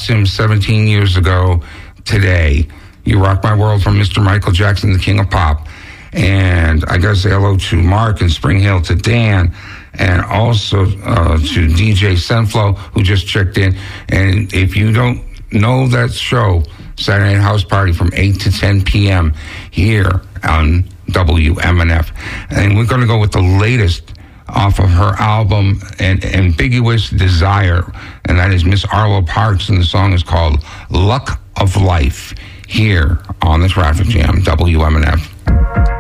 lost him 17 years ago today. You Rock My World from Mr. Michael Jackson, the King of Pop. And I got to say hello to Mark in Spring Hill, to Dan, and also to DJ Senflow, who just checked in. And if you don't know that show, Saturday Night House Party from 8 to 10 p.m. here on WMNF. And we're going to go with the latest off of her album, Ambiguous Desire, and that is Miss Arlo Parks, and the song is called Luck of Life, here on the Traffic Jam, WMNF.